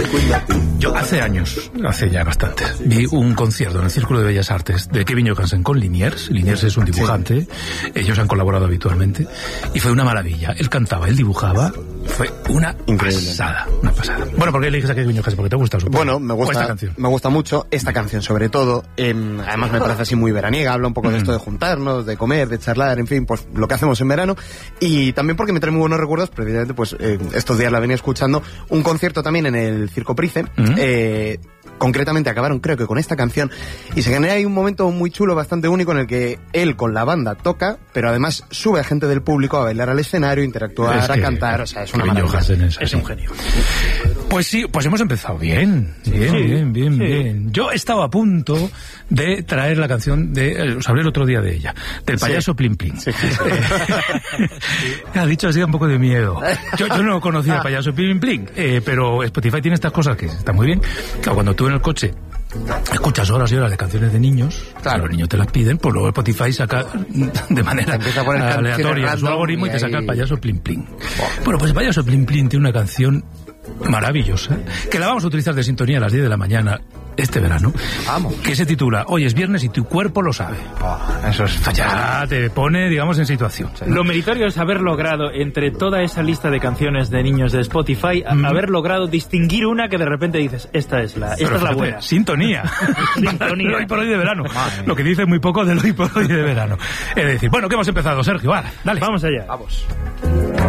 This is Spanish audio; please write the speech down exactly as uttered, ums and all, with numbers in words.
Yo hace años, hace ya bastante, vi un concierto en el Círculo de Bellas Artes de Kevin Johansen con Liniers. Liniers es un dibujante, sí. Ellos han colaborado habitualmente, y fue una maravilla. Él cantaba, él dibujaba, fue una Increíble. pasada, una pasada. Bueno, ¿por qué eliges a Kevin Johansen? ¿Porque te gusta? Supongo. Bueno, me gusta, esta canción? me gusta mucho esta canción, sobre todo. Eh, además me parece así muy veraniega, habla un poco mm. de esto de juntarnos, de comer, de charlar, en fin, pues lo que hacemos en verano. Y también porque me trae muy buenos recuerdos, precisamente, pues eh, estos días la venía escuchando, un concierto también en el Circo Price, mm. eh, concretamente acabaron creo que con esta canción, y se genera ahí un momento muy chulo, bastante único, en el que él con la banda toca, pero además sube a gente del público a bailar al escenario, interactuar, es que, a cantar, o sea, es una maravilla. Es, es un genio. Pues sí, pues hemos empezado bien, bien, sí, bien, bien, sí. bien. Yo estaba a punto de traer la canción de, os hablé el otro día de ella, del payaso sí. Plim Plim. Sí, sí, sí. Ha dicho así un poco de miedo. Yo, yo no conocía al payaso Plim Plim, eh, pero Spotify tiene estas cosas que están muy bien. Claro, cuando tú en el coche escuchas horas y horas de canciones de niños, claro, los niños te las piden, pues luego Spotify saca de manera aleatoria su algoritmo y, y te saca el payaso Plim Plim. Oh. Bueno, pues el payaso Plim Plim tiene una canción maravillosa, que la vamos a utilizar de sintonía a las diez de la mañana este verano, vamos, que se titula Hoy es viernes y tu cuerpo lo sabe. Oh, eso es ya te pone, digamos, en situación. Sí. Lo meritorio es haber logrado, entre toda esa lista de canciones de niños de Spotify, mm. haber logrado distinguir una que de repente dices, esta es la, esta Pero, es la buena. Sintonía. Sintonía. El hoy por hoy de verano. Madre. Lo que dice muy poco del hoy por hoy de verano. Es decir, bueno, que hemos empezado, Sergio, vale, dale. Vamos allá. Vamos.